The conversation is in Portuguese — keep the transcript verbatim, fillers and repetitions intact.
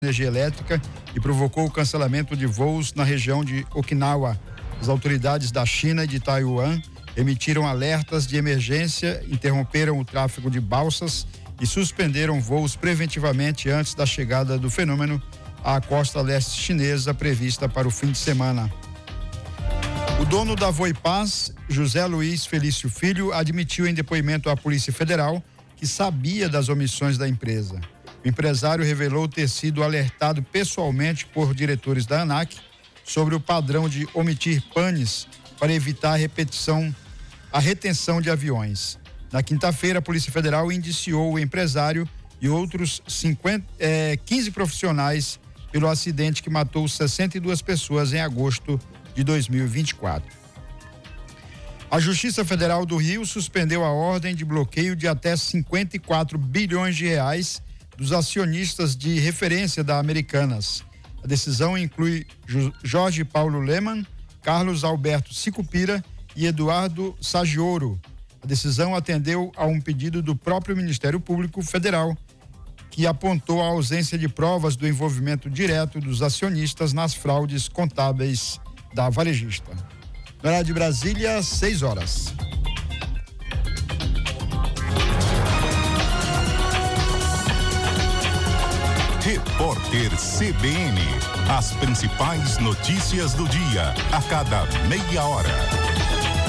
energia elétrica e provocou o cancelamento de voos na região de Okinawa. As autoridades da China e de Taiwan emitiram alertas de emergência, interromperam o tráfego de balsas e suspenderam voos preventivamente antes da chegada do fenômeno à costa leste chinesa prevista para o fim de semana. O dono da Voipaz, José Luiz Felício Filho, admitiu em depoimento à Polícia Federal que sabia das omissões da empresa. O empresário revelou ter sido alertado pessoalmente por diretores da ANAC sobre o padrão de omitir panes para evitar a repetição, a retenção de aviões. Na quinta-feira, a Polícia Federal indiciou o empresário e outros cinquenta, eh, quinze profissionais pelo acidente que matou sessenta e duas pessoas em agosto de dois mil e vinte e quatro. A Justiça Federal do Rio suspendeu a ordem de bloqueio de até cinquenta e quatro bilhões de reais dos acionistas de referência da Americanas. A decisão inclui Jorge Paulo Lemann, Carlos Alberto Sicupira e Eduardo Saggioro. A decisão atendeu a um pedido do próprio Ministério Público Federal, que apontou a ausência de provas do envolvimento direto dos acionistas nas fraudes contábeis da varejista. No horário de Brasília, seis horas. Repórter C B N. As principais notícias do dia, a cada meia hora.